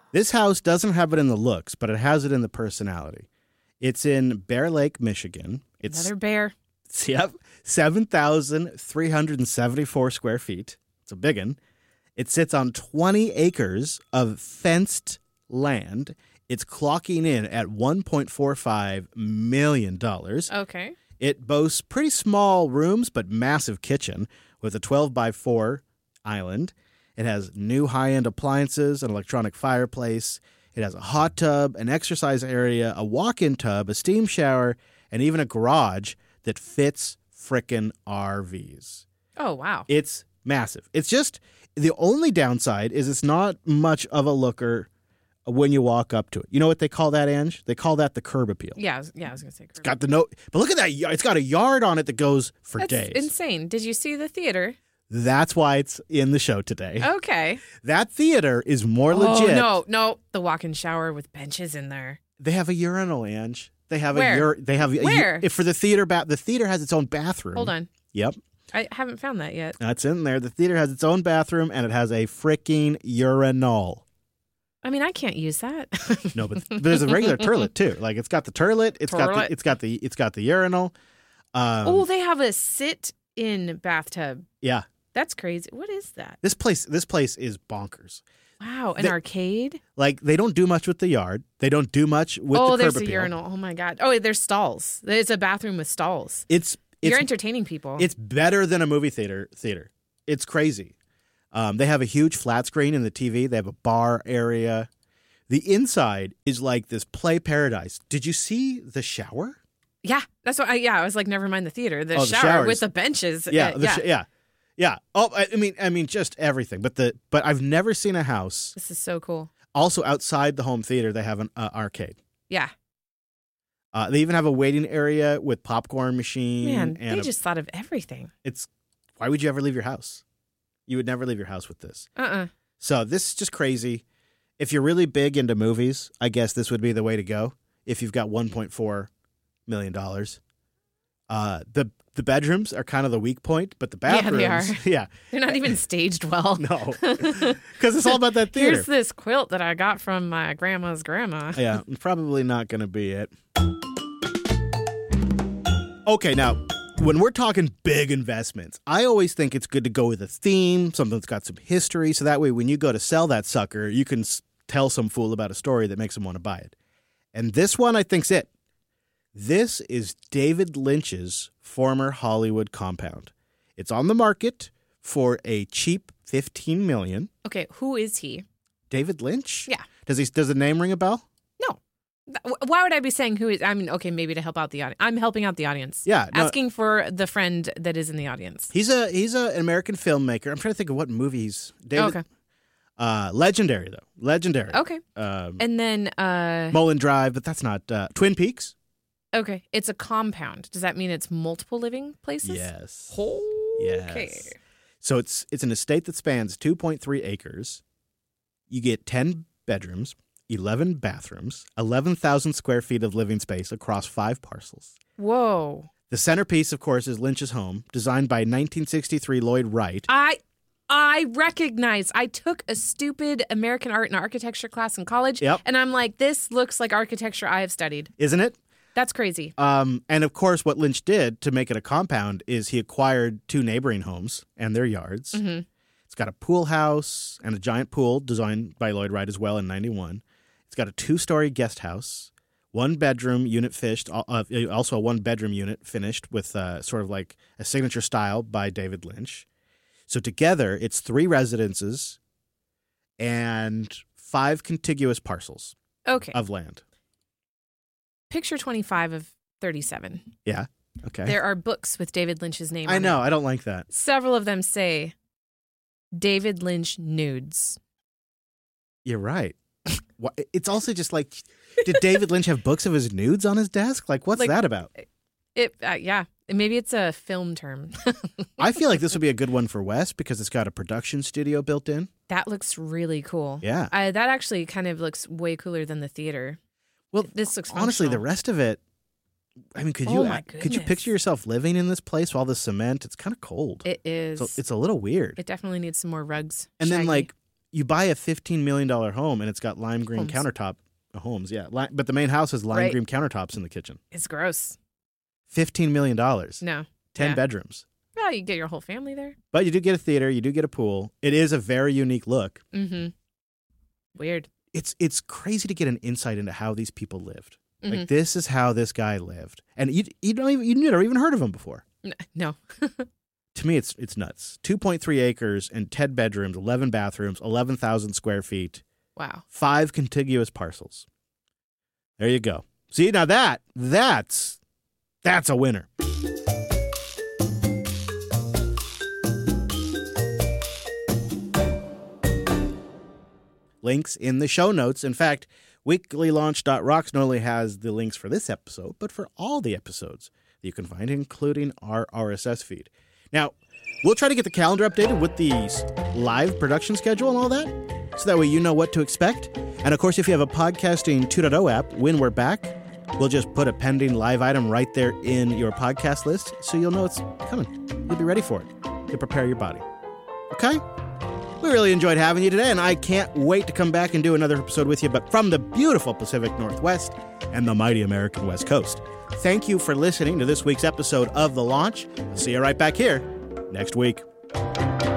This house doesn't have it in the looks, but it has it in the personality. It's in Bear Lake, Michigan. It's Another bear. 7,374 square feet. It's a big one. It sits on 20 acres of fenced land. It's clocking in at $1.45 million. Okay. It boasts pretty small rooms, but massive kitchen with a 12 by 4 island. It has new high-end appliances, an electronic fireplace. It has a hot tub, an exercise area, a walk-in tub, a steam shower, and even a garage that fits frickin' RVs. Oh, wow. It's massive. It's just the only downside is it's not much of a looker when you walk up to it. You know what they call that, Ange? They call that the curb appeal. Yeah, I was going to say. It's got the note, but look at that. It's got a yard on it that goes for That's days. insane. Did you see the theater? That's why it's in the show today. Okay. That theater is more legit. No. The walk-in shower with benches in there. They have a urinal, Ange. They have Where? Where? For the theater, the theater has its own bathroom. Hold on. Yep. I haven't found that yet. That's in there. The theater has its own bathroom, and it has a freaking urinal. I mean, I can't use that. No, but there's a regular toilet too. Like it's got the toilet. It's got the urinal. They have a sit-in bathtub. Yeah. That's crazy. What is that? This place is bonkers. Wow, an arcade? Like they don't do much with the yard. They don't do much with the curb there's a appeal. urinal. Oh my God. Oh, there's stalls. It's a bathroom with stalls. You're entertaining people. It's better than a movie theater. It's crazy. They have a huge flat screen in the TV. They have a bar area. The inside is like this play paradise. Did you see the shower? Yeah, that's what. I was like, never mind the theater. The shower showers. with the benches. Yeah. Oh, I mean, just everything. But I've never seen a house. This is so cool. Also, outside the home theater, they have an arcade. Yeah. They even have a waiting area with popcorn machine. Man, and they just thought of everything. Why would you ever leave your house? You would never leave your house with this. So this is just crazy. If you're really big into movies, I guess this would be the way to go. If you've got $1.4 million. The bedrooms are kind of the weak point, but the bathrooms, yeah, they are. Yeah. They're not even staged well. No, because it's all about that theater. Here's this quilt that I got from my grandma's grandma. Yeah, probably not going to be it. Okay, now, when we're talking big investments, I always think it's good to go with a theme, something that's got some history, so that way when you go to sell that sucker, you can tell some fool about a story that makes them want to buy it. And this one, I think's it. This is David Lynch's former Hollywood compound. It's on the market for a cheap $15 million. Okay, who is he? David Lynch? Yeah. Does the name ring a bell? No. Why would I be saying who is? I mean, okay, maybe to help out the audience. I'm helping out the audience. Yeah. No, asking for the friend that is in the audience. He's an American filmmaker. I'm trying to think of what movie he's. David, okay. Legendary, though. Legendary. Okay. And then... Mulholland Drive, but that's not... Twin Peaks? Okay. It's a compound. Does that mean it's multiple living places? Yes. Okay. Yes. So it's an estate that spans 2.3 acres. You get 10 bedrooms, 11 bathrooms, 11,000 square feet of living space across 5 parcels. Whoa. The centerpiece, of course, is Lynch's home, designed by 1963 Lloyd Wright. I recognize. I took a stupid American art and architecture class in college, Yep. and I'm like, this looks like architecture I have studied. Isn't it? That's crazy. And of course, what Lynch did to make it a compound is he acquired 2 neighboring homes and their yards. Mm-hmm. It's got a pool house and a giant pool designed by Lloyd Wright as well in 91. It's got a 2-story guest house, 1-bedroom unit finished, also a 1-bedroom unit finished with sort of like a signature style by David Lynch. So together, it's 3 residences and 5 contiguous parcels of land. Picture 25 of 37. Yeah. Okay. There are books with David Lynch's name on I know. it. I don't like that. Several of them say David Lynch nudes. You're right. It's also just like, did David Lynch have books of his nudes on his desk? Like, what's that about? Yeah. Maybe it's a film term. I feel like this would be a good one for Wes because it's got a production studio built in. That looks really cool. Yeah. That actually kind of looks way cooler than the theater. Well, this looks honestly, functional. the rest of it, I mean, could you picture yourself living in this place with all the cement? It's kind of cold. It is. So it's a little weird. It definitely needs some more rugs. And then, like, you buy a $15 million home and it's got lime green countertop homes. Yeah. But the main house has lime green countertops in the kitchen. It's gross. $15 million. No. 10 bedrooms. Well, you get your whole family there. But you do get a theater. You do get a pool. It is a very unique look. Mm-hmm. Weird. It's crazy to get an insight into how these people lived. Mm-hmm. Like, this is how this guy lived. And you never even heard of him before. No. To me, it's nuts. 2.3 acres and 10 bedrooms, 11 bathrooms, 11,000 square feet. Wow. 5 contiguous parcels. There you go. See, now that's a winner. Links in the show notes. In fact, weeklylaunch.rocks not only has the links for this episode, but for all the episodes that you can find, including our RSS feed. Now, we'll try to get the calendar updated with the live production schedule and all that, so that way you know what to expect. And of course, if you have a Podcasting 2.0 app, when we're back, we'll just put a pending live item right there in your podcast list, so you'll know it's coming. You'll be ready for it to prepare your body. Okay? We really enjoyed having you today, and I can't wait to come back and do another episode with you, but from the beautiful Pacific Northwest and the mighty American West Coast. Thank you for listening to this week's episode of The Launch. I'll see you right back here next week.